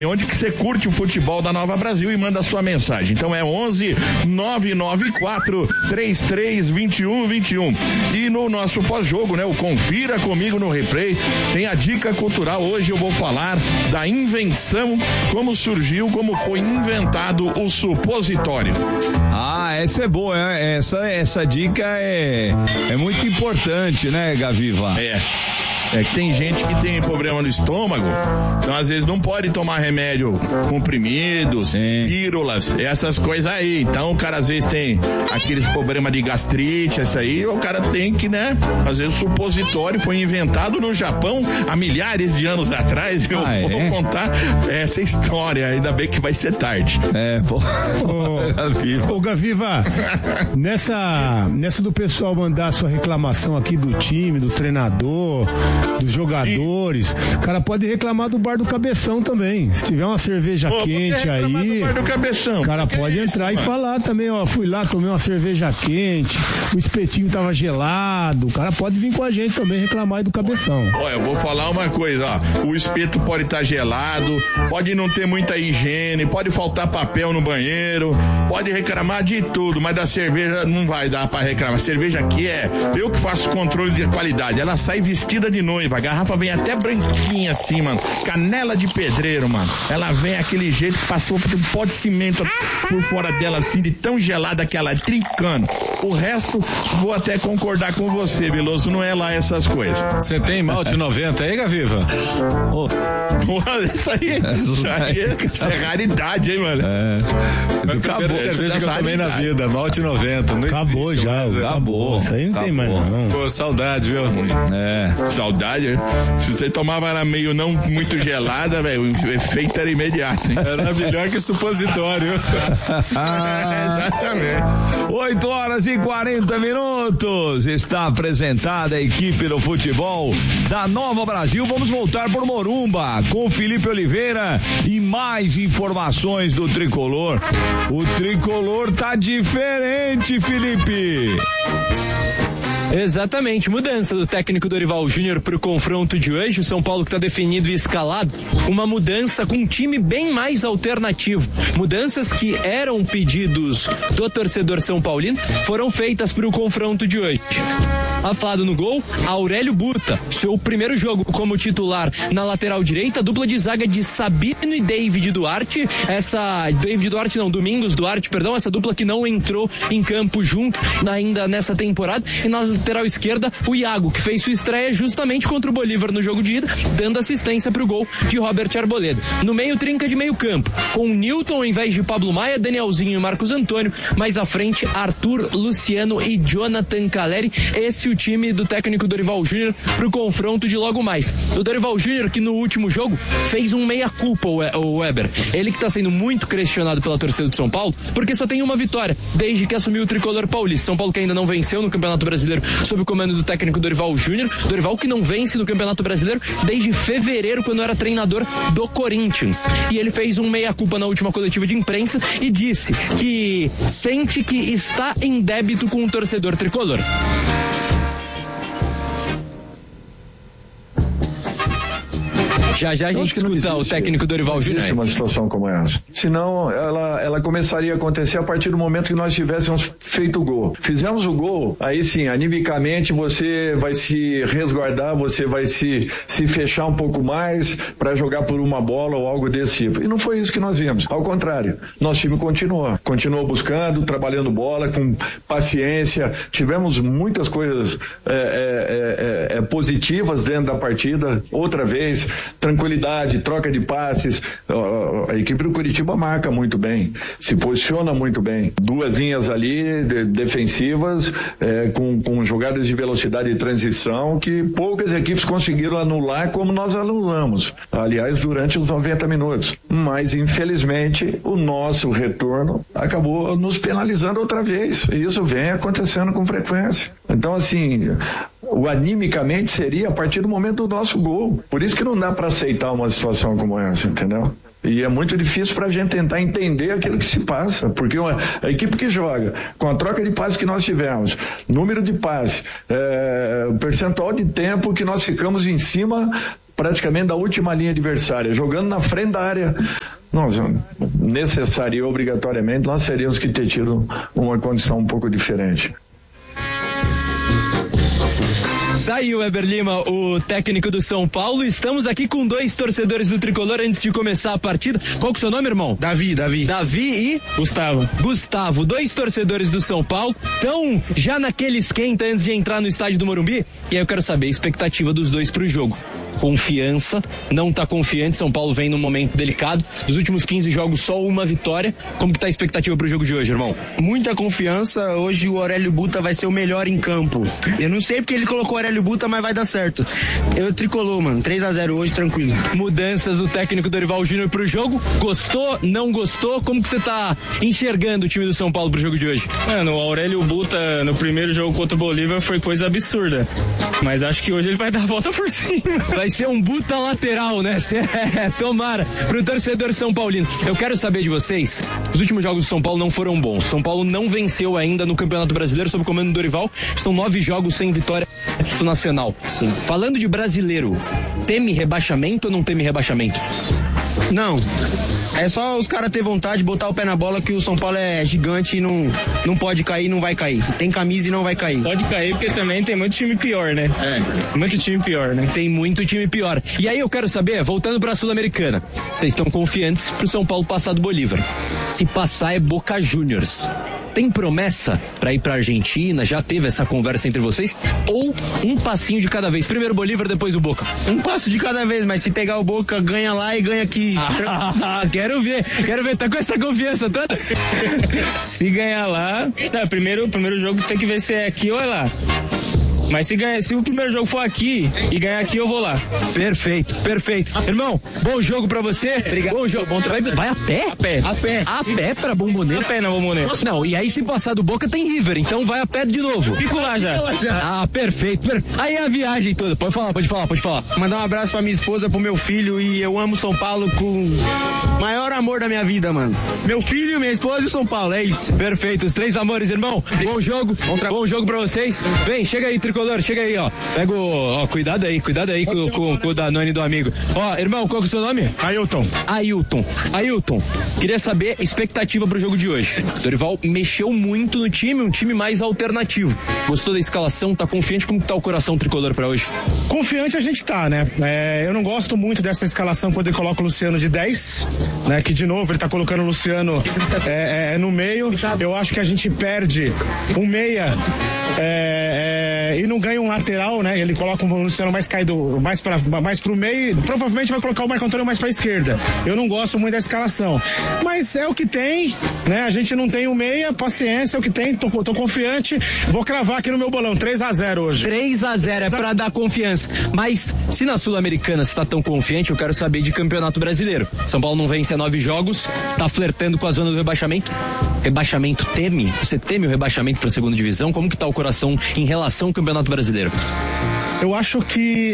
Onde que você curte o futebol da Nova Brasil e manda a sua mensagem. Então é 11 994 33 21 21. E no nosso pós-jogo, né? O Confira Comigo no Replay, tem a dica cultural. Hoje eu vou falar da invenção, como surgiu, como foi inventado o supositório. Ah, essa é boa, essa dica é muito importante, né, Gaviva? É que tem gente que tem problema no estômago, então às vezes não pode tomar remédio, comprimidos, pílulas, essas coisas aí. Então o cara às vezes tem aqueles problemas de gastrite, isso aí, o cara tem que, né? Às vezes o supositório foi inventado no Japão há milhares de anos atrás. Eu vou contar essa história, ainda bem que vai ser tarde. Ô Gaviva, nessa do pessoal mandar sua reclamação aqui do time, do treinador, dos jogadores, o cara pode reclamar do bar do Cabeção também. Se tiver uma cerveja quente aí, o cara pode entrar e falar também, ó, fui lá, tomei uma cerveja quente, o espetinho tava gelado, o cara pode vir com a gente também reclamar aí do Cabeção. Olha, eu vou falar uma coisa, ó, o espeto pode estar gelado, pode não ter muita higiene, pode faltar papel no banheiro, pode reclamar de tudo, mas da cerveja não vai dar pra reclamar. A cerveja aqui eu que faço controle de qualidade, ela sai vestida de noiva, a garrafa vem até branquinha assim, mano, canela de pedreiro, mano, ela vem aquele jeito que passou por um pó de cimento por fora dela assim, de tão gelada que ela é, trincando. O resto, vou até concordar com você, Veloso, não é lá essas coisas. Você tem malte 90 aí, Gaviva? Isso aí é raridade, hein, mano? Foi a primeira cerveja que eu tomei na vida, malte 90, não acabou existe, já, acabou. Isso aí não tem mais não. Pô, saudade, viu? Saudade, se você tomava ela meio não muito gelada, velho, o efeito era imediato, hein? Era melhor que supositório. Exatamente. 8h40. Está apresentada a equipe do futebol da Nova Brasil. Vamos voltar por Morumba com Felipe Oliveira e mais informações do Tricolor. O Tricolor tá diferente, Felipe. Exatamente, mudança do técnico Dorival Júnior para o confronto de hoje. O São Paulo que está definido e escalado, uma mudança com um time bem mais alternativo. Mudanças que eram pedidos do torcedor São Paulino foram feitas para o confronto de hoje. Aflado no gol, Aurélio Buta, seu primeiro jogo como titular na lateral direita, dupla de zaga de Sabino e David Duarte, Domingos Duarte, essa dupla que não entrou em campo junto ainda nessa temporada. E na lateral esquerda, o Iago, que fez sua estreia justamente contra o Bolívar no jogo de ida, dando assistência para o gol de Robert Arboleda. No meio, trinca de meio campo, com Newton ao invés de Pablo Maia, Danielzinho e Marcos Antônio, mais à frente, Arthur, Luciano e Jonathan Caleri. Esse o time do técnico Dorival Júnior pro confronto de logo mais. O Dorival Júnior, que no último jogo fez um meia-culpa, o Weber. Ele que tá sendo muito questionado pela torcida do São Paulo, porque só tem uma vitória desde que assumiu o tricolor paulista. São Paulo que ainda não venceu no Campeonato Brasileiro sob o comando do técnico Dorival Júnior. Dorival que não vence no Campeonato Brasileiro desde fevereiro, quando era treinador do Corinthians. E ele fez um meia-culpa na última coletiva de imprensa e disse que sente que está em débito com o torcedor tricolor. Já a gente escuta o técnico Dorival Júnior. Uma situação como essa. Senão, ela começaria a acontecer a partir do momento que nós tivéssemos feito o gol. Fizemos o gol, aí sim, animicamente você vai se resguardar, você vai se fechar um pouco mais para jogar por uma bola ou algo desse tipo. E não foi isso que nós vimos. Ao contrário, nosso time continuou buscando, trabalhando bola, com paciência. Tivemos muitas coisas positivas dentro da partida. Outra vez, tranquilidade, troca de passes. A equipe do Curitiba marca muito bem, se posiciona muito bem. Duas linhas ali defensivas, com jogadas de velocidade e transição que poucas equipes conseguiram anular como nós anulamos. Aliás, durante os 90 minutos. Mas, infelizmente, o nosso retorno acabou nos penalizando outra vez. E isso vem acontecendo com frequência. Então, assim, o animicamente seria a partir do momento do nosso gol. Por isso que não dá para aceitar uma situação como essa, entendeu? E é muito difícil para a gente tentar entender aquilo que se passa, porque a equipe que joga, com a troca de passes que nós tivemos, número de passes, percentual de tempo que nós ficamos em cima praticamente da última linha adversária, jogando na frente da área. Nós, necessário e obrigatoriamente, nós teríamos que ter tido uma condição um pouco diferente. Tá aí o Weber Lima, o técnico do São Paulo. Estamos aqui com 2 torcedores do Tricolor antes de começar a partida. Qual que é o seu nome, irmão? Davi e Gustavo, 2 torcedores do São Paulo. Estão já naquele esquenta antes de entrar no estádio do Morumbi. E aí eu quero saber a expectativa dos 2 pro jogo. Confiança, não tá confiante, São Paulo vem num momento delicado, dos últimos 15 jogos só uma vitória. Como que tá a expectativa pro jogo de hoje, irmão? Muita confiança, hoje o Aurélio Buta vai ser o melhor em campo. Eu não sei porque ele colocou o Aurélio Buta, mas vai dar certo. Eu tricolor, mano, 3-0 hoje, tranquilo. Mudanças do técnico Dorival Júnior pro jogo, gostou, não gostou? Como que você tá enxergando o time do São Paulo pro jogo de hoje? Mano, o Aurélio Buta no primeiro jogo contra o Bolívar foi coisa absurda, mas acho que hoje ele vai dar a volta por cima. Vai ser um Buta lateral, né? Tomara, pro torcedor São Paulino. Eu quero saber de vocês, os últimos jogos do São Paulo não foram bons. São Paulo não venceu ainda no Campeonato Brasileiro sob o comando do Dorival. São 9 jogos sem vitória nacional. Sim. Falando de brasileiro, teme rebaixamento ou não teme rebaixamento? Não. É só os caras ter vontade de botar o pé na bola, que o São Paulo é gigante e não pode cair, não vai cair. Tem camisa e não vai cair. Pode cair porque também tem muito time pior, né? Muito time pior, né? Tem muito time pior. E aí eu quero saber, voltando pra Sul-Americana, vocês estão confiantes pro São Paulo passar do Bolívar? Se passar é Boca Juniors. Tem promessa pra ir pra Argentina? Já teve essa conversa entre vocês? Ou um passinho de cada vez? Primeiro Bolívar, depois o Boca. Um passo de cada vez, mas se pegar o Boca, ganha lá e ganha aqui. Quero ver, tá com essa confiança toda? Se ganhar lá, primeiro jogo tem que ver se é aqui ou é lá. Mas se o primeiro jogo for aqui e ganhar aqui, eu vou lá. Perfeito. Irmão, bom jogo pra você. Obrigado. Bom jogo. Vai a pé? A pé pra Bombonera? A pé na Bombonera. Não, e aí se passar do Boca tem River, então vai a pé de novo. Fico lá já. Perfeito. Aí é a viagem toda. Pode falar. Mandar um abraço pra minha esposa, pro meu filho, e eu amo São Paulo com o maior amor da minha vida, mano. Meu filho, minha esposa e São Paulo, é isso. Perfeito, os 3 amores, irmão. Bom jogo pra vocês. Vem, chega aí, Tricolor. Chega aí, ó. Pega o... cuidado aí com o Danone do amigo. Ó, irmão, qual que é o seu nome? Ailton. Queria saber a expectativa pro jogo de hoje. Dorival mexeu muito no time, um time mais alternativo. Gostou da escalação? Tá confiante? Como tá o coração tricolor pra hoje? Confiante a gente tá, né? Eu não gosto muito dessa escalação quando ele coloca o Luciano de 10, né? Que de novo ele tá colocando o Luciano no meio. Eu acho que a gente perde um meia e não ganha um lateral, né? Ele coloca o Luciano mais caído, mais pro meio, provavelmente vai colocar o Marco Antônio mais pra esquerda. Eu não gosto muito da escalação, mas é o que tem, né? A gente não tem o meia, paciência, é o que tem, tô confiante, vou cravar aqui no meu bolão, 3-0 hoje. 3-0 é pra dar confiança, mas se na Sul-Americana você tá tão confiante, eu quero saber de Campeonato Brasileiro. São Paulo não vence há 9 jogos, tá flertando com a zona do rebaixamento. Rebaixamento teme? Você teme o rebaixamento pra segunda divisão? Como que tá o coração em relação ao Campeonato Brasileiro? Eu acho que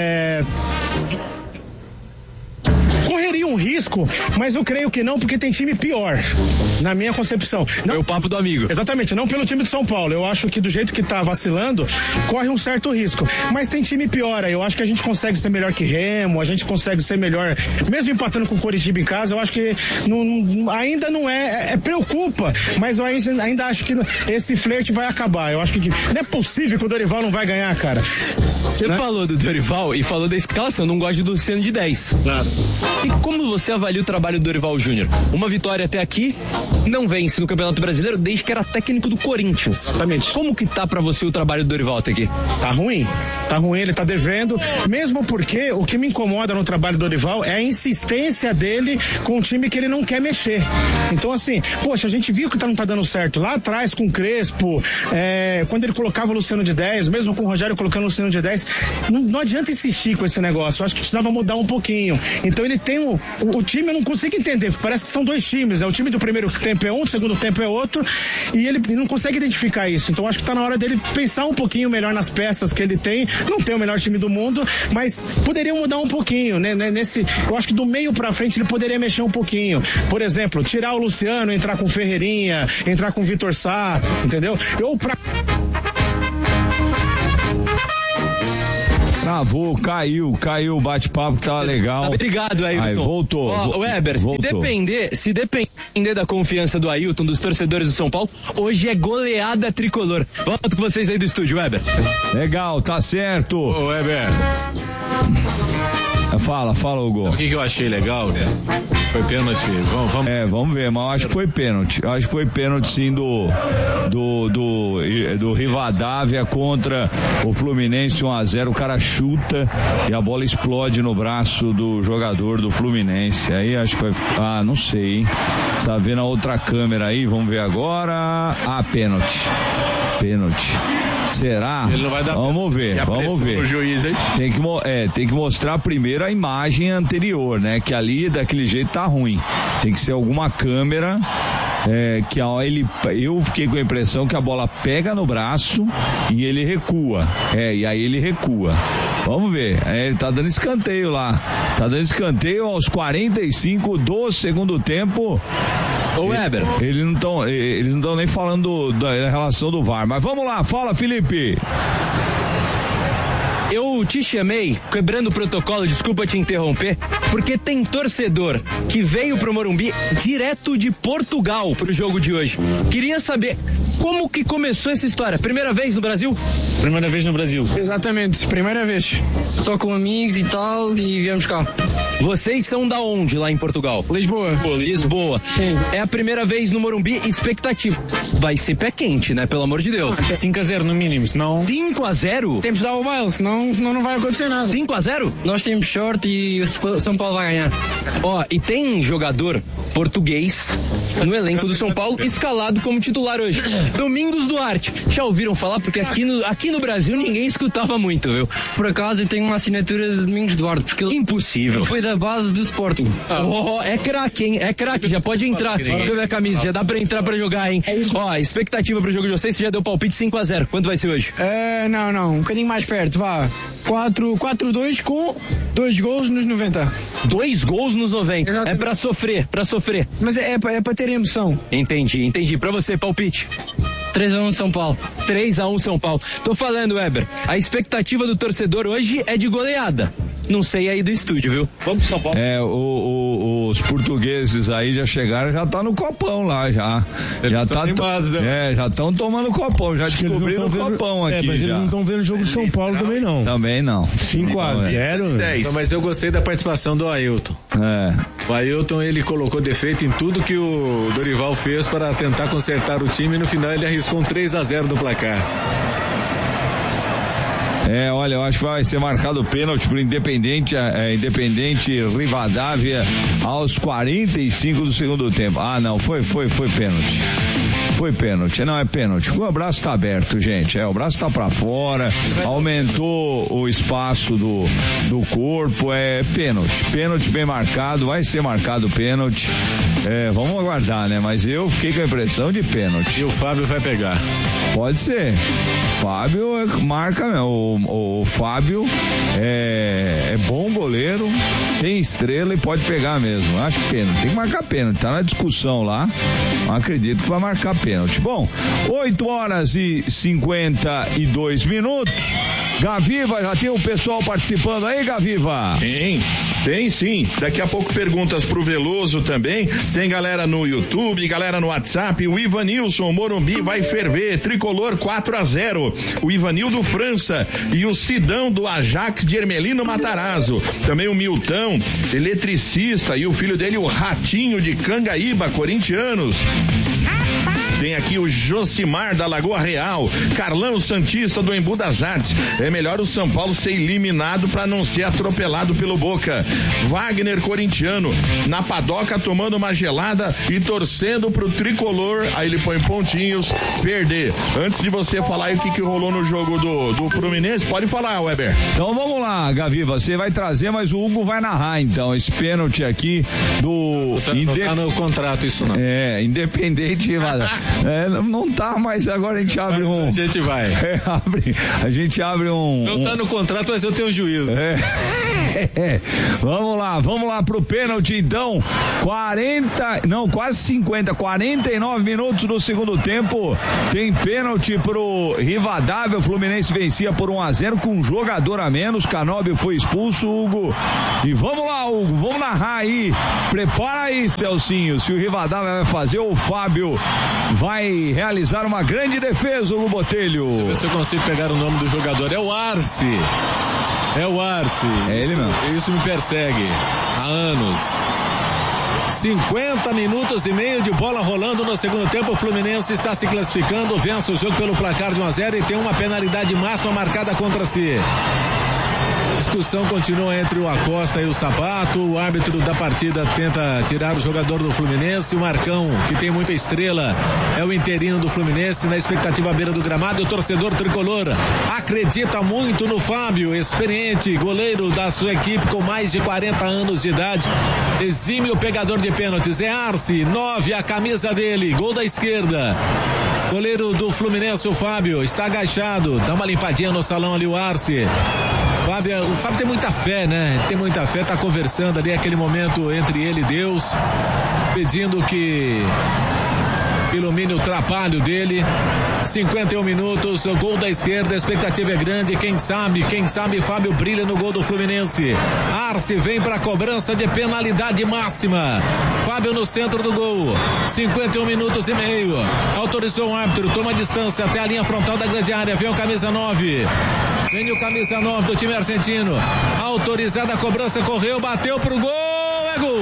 correria um risco, mas eu creio que não, porque tem time pior, na minha concepção. Não, é o papo do amigo. Exatamente, não pelo time de São Paulo. Eu acho que do jeito que tá vacilando, corre um certo risco. Mas tem time pior aí. Eu acho que a gente consegue ser melhor que Remo, a gente consegue ser melhor, mesmo empatando com o Coritiba em casa. Eu acho que ainda não preocupa, mas eu ainda acho que esse flerte vai acabar. Eu acho que não é possível que o Dorival não vai ganhar, cara. Você falou do Dorival e falou da escalação, não gosta do Luciano de 10. Claro. E como você avalia o trabalho do Dorival Júnior? Uma vitória até aqui, não vence no Campeonato Brasileiro desde que era técnico do Corinthians. Exatamente. Como que tá pra você o trabalho do Dorival até aqui? Tá ruim, ele tá devendo, mesmo porque o que me incomoda no trabalho do Dorival é a insistência dele com um time que ele não quer mexer. Então assim, poxa, a gente viu que não tá dando certo lá atrás com o Crespo, quando ele colocava o Luciano de 10, mesmo com o Rogério colocando o Luciano de 10, não adianta insistir com esse negócio. Eu acho que precisava mudar um pouquinho. Então ele tem o time, eu não consigo entender, parece que são 2 times, né? O time do primeiro tempo é um, do segundo tempo é outro, e ele não consegue identificar isso. Então acho que tá na hora dele pensar um pouquinho melhor nas peças que ele tem. Não tem o melhor time do mundo, mas poderia mudar um pouquinho, né? Eu acho que do meio pra frente ele poderia mexer um pouquinho. Por exemplo, tirar o Luciano, entrar com o Ferreirinha, entrar com o Vitor Sá, entendeu? Travou, caiu o bate-papo que tava legal. Obrigado, Ailton. Aí, voltou. Weber, se depender da confiança do Ailton, dos torcedores do São Paulo, hoje é goleada tricolor. Volto com vocês aí do estúdio, Weber. Legal, tá certo. Ô, Weber. Fala, Hugo. Sabe o que eu achei legal, né? Foi pênalti. Vamos. Vamos ver, mas eu acho que foi pênalti. Eu acho que foi pênalti, sim, do Rivadavia contra o Fluminense 1-0. O cara chuta e a bola explode no braço do jogador do Fluminense. Aí acho que vai. Não sei, hein? Tá vendo a outra câmera aí? Vamos ver agora. Pênalti. Será? Ele não vai dar. Vamos ver. Juiz, hein? Tem que mostrar primeiro a imagem anterior, né? Que ali daquele jeito tá ruim. Tem que ser alguma câmera que eu fiquei com a impressão que a bola pega no braço e ele recua. E aí ele recua. Vamos ver. Ele tá dando escanteio lá. Tá dando escanteio aos 45 do segundo tempo. Ô, Weber. Eles não estão nem falando da relação do VAR. Mas vamos lá, fala, Felipe. Eu te chamei, quebrando o protocolo, desculpa te interromper, porque tem torcedor que veio pro Morumbi direto de Portugal pro jogo de hoje. Queria saber como que começou essa história. Primeira vez no Brasil? Primeira vez no Brasil. Exatamente, primeira vez. Só com amigos e tal, e viemos cá. Vocês são da onde lá em Portugal? Lisboa. Sim. É a primeira vez no Morumbi, expectativa. Vai ser pé quente, né? Pelo amor de Deus. 5-0 no mínimo, senão... 5-0? Temos de dar o baile, senão não vai acontecer nada. 5-0? Nós temos sorte e o São Paulo vai ganhar. E tem jogador português no elenco do São Paulo escalado como titular hoje. Domingos Duarte. Já ouviram falar? Porque aqui no Brasil ninguém escutava muito, viu? Por acaso eu tenho uma assinatura de Domingos Duarte, porque ele impossível. Foi da base do Sporting. É craque, hein? É craque, já pode entrar. Deixa eu ver a camisa, já dá pra entrar pra jogar, hein? Expectativa pro jogo de vocês, você já deu palpite 5-0. Quanto vai ser hoje? Não, um bocadinho mais perto, vá. 4-2 com 2 gols nos 90. 2 gols nos 90. Exatamente. É pra sofrer. Mas é pra ter emoção. Entendi. Pra você, palpite. 3-1 São Paulo. 3-1 São Paulo. Tô falando, Weber. A expectativa do torcedor hoje é de goleada. Não sei aí do estúdio, viu? Vamos pro São Paulo. Os portugueses aí já chegaram, já tá no copão lá, já. Já tá já estão tomando copão, já descobriram o copão aqui. Mas eles não estão vendo o jogo do São Paulo também não. Também não. 5-0. Mas eu gostei da participação do Ailton. O Ailton, ele colocou defeito em tudo que o Dorival fez para tentar consertar o time e no final ele arriscou um 3-0 no placar. Olha, eu acho que vai ser marcado o pênalti pro Independente Rivadavia aos 45 do segundo tempo. Não, foi pênalti. Foi pênalti, não é pênalti. O braço tá aberto, gente. O braço tá pra fora, aumentou o espaço do corpo, é pênalti. Pênalti bem marcado, vai ser marcado o pênalti. Vamos aguardar, né? Mas eu fiquei com a impressão de pênalti. E o Fábio vai pegar. Pode ser. Fábio marca, o Fábio é bom goleiro, tem estrela e pode pegar mesmo. Acho que pênalti, tem que marcar pênalti, tá na discussão lá, acredito que vai marcar pênalti. Bom, 8h52. Gaviva, já tem o pessoal participando aí, Gaviva? Tem sim. Daqui a pouco perguntas pro Veloso também. Tem galera no YouTube, galera no WhatsApp. O Ivanilson, Morumbi vai ferver. Tricolor 4-0. O Ivanildo França e o Sidão do Ajax de Ermelino Matarazzo. Também o Milton, eletricista, e o filho dele, o Ratinho de Cangaíba, corintianos. Tem aqui o Josimar da Lagoa Real, Carlão Santista do Embu das Artes. É melhor o São Paulo ser eliminado para não ser atropelado pelo Boca. Wagner corintiano, na padoca tomando uma gelada e torcendo pro tricolor, aí ele põe pontinhos, perder. Antes de você falar aí o que rolou no jogo do Fluminense, pode falar, Weber. Então vamos lá, Gavi, você vai trazer, mas o Hugo vai narrar então, esse pênalti aqui do... Não tá no contrato isso não. Independente Não tá, mas agora a gente abre A gente vai. A gente abre um... Não tá no contrato, mas eu tenho juízo. Vamos lá pro pênalti então. Quase 50, 49 minutos do segundo tempo. Tem pênalti pro Rivadavia. O Fluminense vencia por 1-0 com um jogador a menos. Canóbio foi expulso, Hugo. E vamos lá, Hugo, vamos narrar aí. Prepara aí, Celcinho, se o Rivadavia vai fazer ou o Fábio vai realizar uma grande defesa, Hugo Botelho. Deixa eu ver se eu consigo pegar o nome do jogador. É o Arce. É ele mesmo. Isso me persegue há anos. 50 minutos e meio de bola rolando no segundo tempo. O Fluminense está se classificando, vence o jogo pelo placar de 1-0 e tem uma penalidade máxima marcada contra si. Discussão continua entre o Acosta e o Sabato. O árbitro da partida tenta tirar o jogador do Fluminense. O Marcão, que tem muita estrela, é o interino do Fluminense, na expectativa à beira do gramado. E o torcedor tricolor acredita muito no Fábio, experiente goleiro da sua equipe com mais de 40 anos de idade. Exímio pegador de pênaltis. É Arce, 9, a camisa dele, gol da esquerda. Goleiro do Fluminense, o Fábio, está agachado. Dá uma limpadinha no salão ali o Arce. O Fábio tem muita fé, né? Ele tem muita fé, tá conversando ali, aquele momento entre ele e Deus, pedindo que ilumine o trapalho dele. 51 minutos, o gol da esquerda, a expectativa é grande, quem sabe Fábio brilha no gol do Fluminense. Arce vem para a cobrança de penalidade máxima. Fábio no centro do gol, 51 minutos e meio. Autorizou o árbitro, toma distância até a linha frontal da grande área, vem o camisa 9. Vem o camisa 9 do time argentino. Autorizada a cobrança, correu, bateu pro gol, é gol!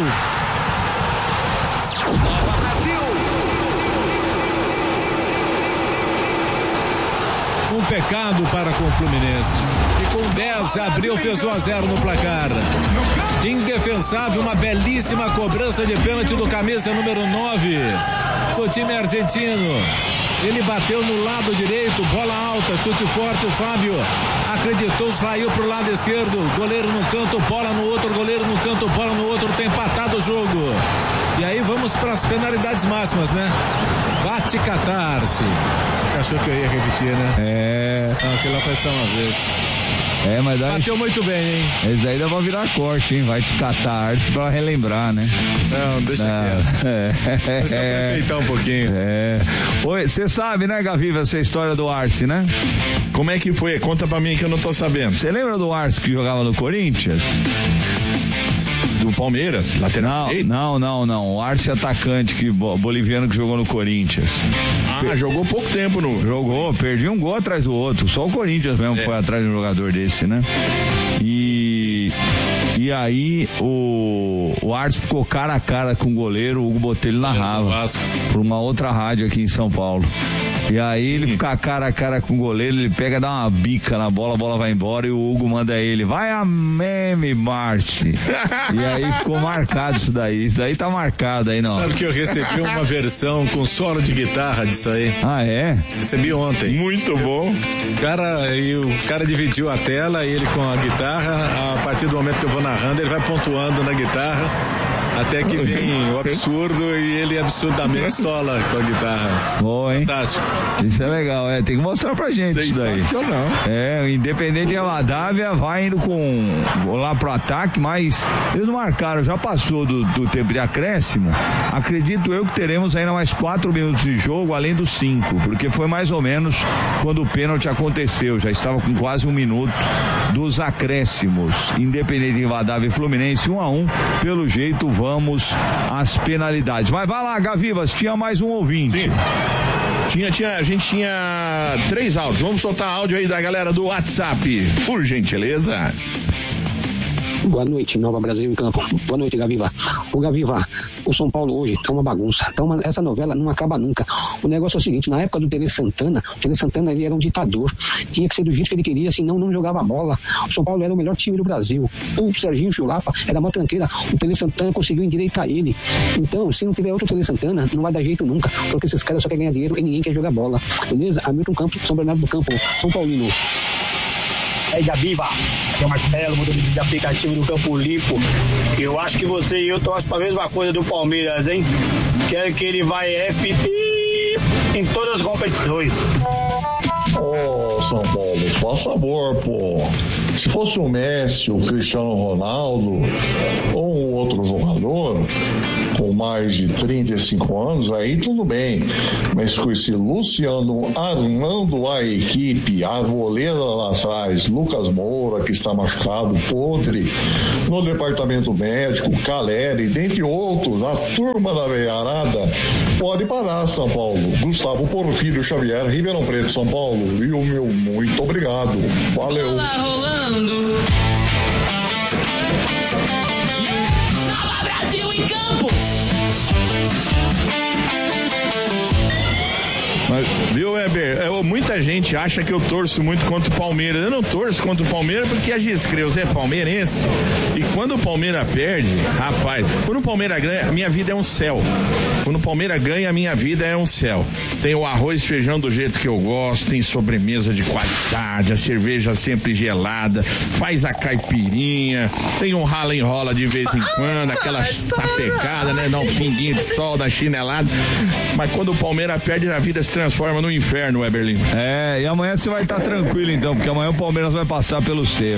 Um pecado para com o Fluminense. E com 10 abriu, fez 1-0 no placar. Indefensável, uma belíssima cobrança de pênalti do camisa número 9 do time argentino. Ele bateu no lado direito, bola alta, chute forte, o Fábio acreditou, saiu pro lado esquerdo, goleiro no canto, bola no outro, goleiro no canto, bola no outro, tem empatado o jogo. E aí vamos para as penalidades máximas, né? Bate Catarse. Achou que eu ia repetir, né? Não, aquilo lá foi só uma vez. Mas daí... Bateu muito bem, hein? Esse daí ainda vai virar corte, hein? Vai te catar arte pra relembrar, né? Não, deixa quieto. Deixa eu aproveitar um pouquinho. Oi, você sabe, né, Gaviva, essa história do Arce, né? Como é que foi? Conta pra mim que eu não tô sabendo. Você lembra do Arce que jogava no Corinthians? Do Palmeiras, lateral? Não. O Arce atacante boliviano que jogou no Corinthians. Jogou pouco tempo no... Jogou, perdia um gol atrás do outro. Só o Corinthians mesmo foi atrás de um jogador desse, né? E aí o Arce ficou cara a cara com o goleiro, o Hugo Botelho narrava por uma outra rádio aqui em São Paulo. E aí ele fica cara a cara com o goleiro, ele pega, dá uma bica na bola, a bola vai embora e o Hugo manda ele, vai a meme, Marte. E aí ficou marcado isso daí tá marcado aí, não. Sabe que eu recebi uma versão com solo de guitarra disso aí? Recebi ontem. Muito bom. O cara dividiu a tela, ele com a guitarra, a partir do momento que eu vou narrando, ele vai pontuando na guitarra, até que vem o absurdo e ele absurdamente sola com a guitarra. Boa, hein? Fantástico. Isso é legal, tem que mostrar pra gente isso daí. O Independente de Rivadavia vai indo lá pro ataque, mas eles não marcaram, já passou do tempo de acréscimo. Acredito eu que teremos ainda mais 4 minutos de jogo, além dos 5, porque foi mais ou menos quando o pênalti aconteceu, já estava com quase 1 minuto dos acréscimos. Independente de Rivadavia e Fluminense 1-1, pelo jeito vamos às penalidades. Mas vai lá, Gavivas, tinha mais um ouvinte. Sim. A gente tinha 3 áudios. Vamos soltar áudio aí da galera do WhatsApp, por gentileza. Boa noite, Nova Brasil em Campo. Boa noite, Gaviva. Ô, Gaviva, o São Paulo hoje tá uma bagunça. Essa novela não acaba nunca. O negócio é o seguinte, na época do Tele Santana, ele era um ditador. Tinha que ser do jeito que ele queria, senão não jogava bola. O São Paulo era o melhor time do Brasil. O Serginho Chulapa era uma tranqueira. O Tele Santana conseguiu endireitar ele. Então, se não tiver outro Tele Santana, não vai dar jeito nunca. Porque esses caras só querem ganhar dinheiro e ninguém quer jogar bola. Beleza? Hamilton Campos, São Bernardo do Campo, São Paulino. Aí, Gabiva, aqui é o Marcelo, motorista de aplicativo do Campo Limpo. Eu acho que você e eu torcem para a mesma coisa do Palmeiras, hein? Quero que ele vai FP. em todas as competições. Ô, São Paulo, faz favor, pô. Se fosse o Messi, o Cristiano Ronaldo ou um outro jogador com mais de 35 anos, aí tudo bem. Mas com esse Luciano armando a equipe, a goleira lá atrás, Lucas Moura, que está machucado, podre, no departamento médico, Caleri, dentre outros, a turma da veiarada, pode parar, São Paulo. Gustavo Porfírio Xavier, Ribeirão Preto, São Paulo. E o meu muito obrigado. Valeu. Bola rolando. Nova Brasil em campo. Mas, viu, Weber? Muita gente acha que eu torço muito contra o Palmeiras. Eu não torço contra o Palmeiras porque a Giscreus é palmeirense. E quando o Palmeiras perde, rapaz, quando o Palmeiras ganha, a minha vida é um céu. Quando o Palmeiras ganha, a minha vida é um céu. Tem o arroz e feijão do jeito que eu gosto, tem sobremesa de qualidade, a cerveja sempre gelada, faz a caipirinha, tem um rala e enrola de vez em quando, aquela sapecada, né? Dá um pinguinho de sol, da chinelada. Mas quando o Palmeiras perde, a vida se transforma no inferno, Weberlin. E amanhã você vai estar tranquilo então, porque amanhã o Palmeiras vai passar pelo Cerro.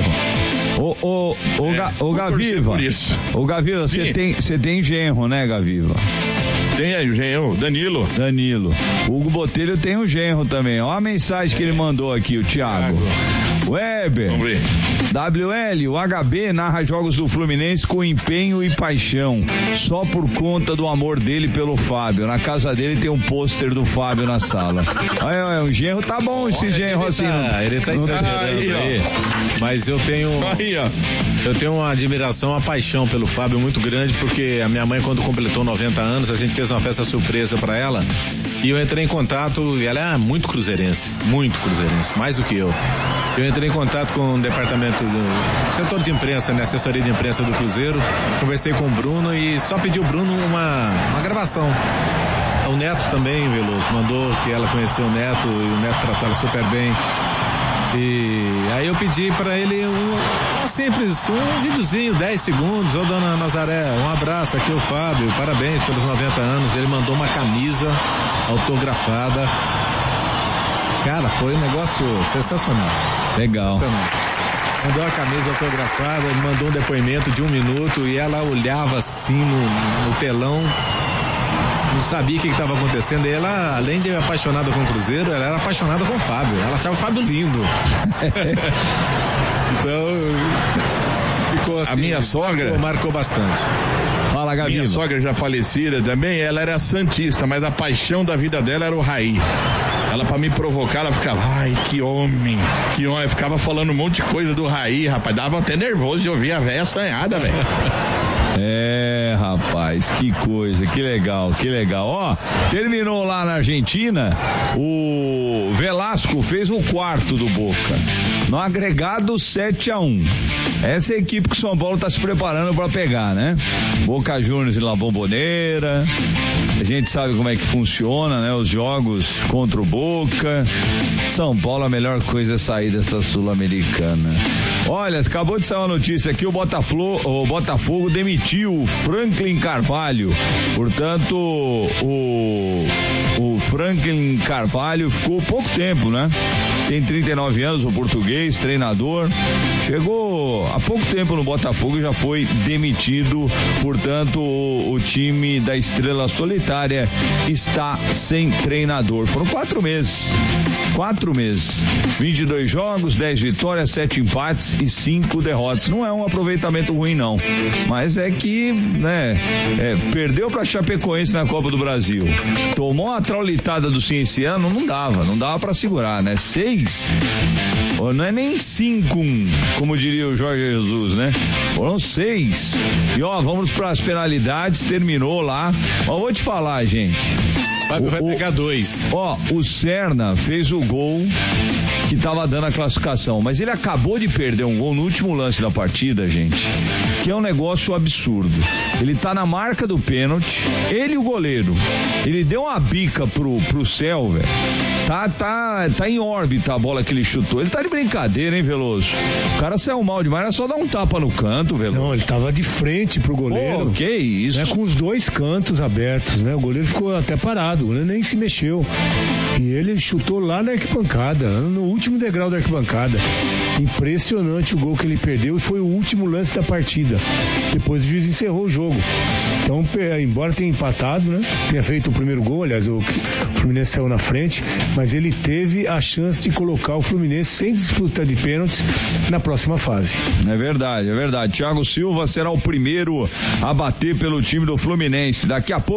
Ô Gaviva, você tem genro, né, Gaviva? Tem aí o genro, Danilo. Hugo Botelho tem um genro também. Olha a mensagem que ele mandou aqui, o Thiago. Weber. Vamos ver. WL, o HB narra jogos do Fluminense com empenho e paixão, só por conta do amor dele pelo Fábio. Na casa dele tem um pôster do Fábio na sala. Olha, o genro tá bom, esse genro assim. Ele tá exagerando aí. Mas eu tenho uma admiração, uma paixão pelo Fábio muito grande, porque a minha mãe, quando completou 90 anos, a gente fez uma festa surpresa pra ela. E eu entrei em contato, e ela é muito cruzeirense, mais do que eu. Eu entrei em contato com o departamento do setor de imprensa, né, assessoria de imprensa do Cruzeiro, conversei com o Bruno e só pedi o Bruno uma gravação. O Neto também, Veloso, mandou que ela conheceu o Neto e o Neto tratou ela super bem. E aí eu pedi pra ele um videozinho, 10 segundos. Ô dona Nazaré, um abraço, aqui é o Fábio, parabéns pelos 90 anos. Ele mandou uma camisa autografada. Cara, foi um negócio sensacional. Legal. Sensacional. Mandou a camisa autografada, ele mandou um depoimento de 1 minuto e ela olhava assim no telão, não sabia o que estava acontecendo. E ela, além de apaixonada com o Cruzeiro, ela era apaixonada com o Fábio. Ela achava o Fábio lindo. Então, ficou assim. A minha sogra marcou bastante. Fala, Gabi. Minha sogra já falecida também, ela era santista, mas a paixão da vida dela era o Raí. Ela, pra me provocar, ela ficava, ai, que homem. Eu ficava falando um monte de coisa do Raí, rapaz, dava até nervoso de ouvir a véia assanhada, velho. Rapaz, que coisa, que legal. Ó, terminou lá na Argentina, o Velasco fez o quarto do Boca, no agregado 7-1. Essa é a equipe que o São Paulo tá se preparando pra pegar, né? Boca Juniors e La Bombonera. A gente sabe como é que funciona, né? Os jogos contra o Boca. São Paulo, a melhor coisa é sair dessa Sul-Americana. Olha, acabou de sair uma notícia aqui, o Botafogo demitiu o Franklin Carvalho. Portanto, o Franklin Carvalho ficou pouco tempo, né? Tem 39 anos, o português, treinador. Chegou há pouco tempo no Botafogo e já foi demitido. Portanto, o time da Estrela Solitária está sem treinador. Foram 4 meses. 22 jogos, 10 vitórias, 7 empates e 5 derrotas. Não é um aproveitamento ruim, não. Mas é que, né, perdeu pra Chapecoense na Copa do Brasil. Tomou uma traulitada do Cienciano, não dava pra segurar, né? 6. Não é nem 5-1, como diria o Jorge Jesus, né? Foram 6. E vamos pras penalidades, terminou lá. Vou te falar, gente. Vai pegar 2. O Serna fez o gol que tava dando a classificação, mas ele acabou de perder um gol no último lance da partida, gente, que é um negócio absurdo. Ele tá na marca do pênalti, ele e o goleiro, ele deu uma bica pro céu, velho. Tá em órbita a bola que ele chutou. Ele tá de brincadeira, hein, Veloso? O cara saiu mal demais, era só dar um tapa no canto, Veloso. Não, ele tava de frente pro goleiro. Pô, que isso? Né, com os dois cantos abertos, né? O goleiro ficou até parado, o goleiro nem se mexeu. E ele chutou lá na arquibancada, no último degrau da arquibancada. Impressionante o gol que ele perdeu e foi o último lance da partida. Depois o juiz encerrou o jogo. Então, embora tenha empatado, né? Tenha feito o primeiro gol, aliás, o Fluminense saiu na frente, mas ele teve a chance de colocar o Fluminense sem disputa de pênaltis na próxima fase. É verdade. Thiago Silva será o primeiro a bater pelo time do Fluminense. Daqui a pouco